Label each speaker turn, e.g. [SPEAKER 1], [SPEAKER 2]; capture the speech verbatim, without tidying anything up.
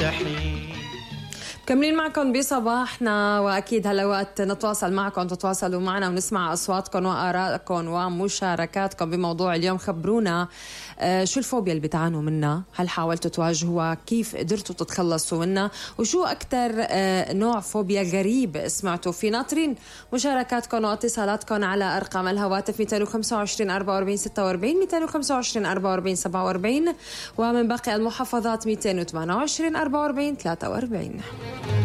[SPEAKER 1] مستحيل.
[SPEAKER 2] كملين معكم بصباحنا، وأكيد هلا وقت نتواصل معكم تتواصلوا معنا ونسمع أصواتكم وآرائكم ومشاركاتكم بموضوع اليوم. خبرونا آه شو الفوبيا اللي بتعانوا منها، هل حاولتوا تواجهوها، كيف قدرتوا تتخلصوا منها، وشو أكتر آه نوع فوبيا غريب سمعتوا فيه. ناطرين مشاركاتكم واتصالاتكم على أرقام الهواتف مئتين وخمسة وعشرين أربعة وأربعين ستة وأربعين مئتين وخمسة وعشرين أربعة وأربعين سبعة وأربعين، ومن باقي المحافظات مئتين وثمانية وعشرين أربعة وأربعين ثلاثة وأربعين.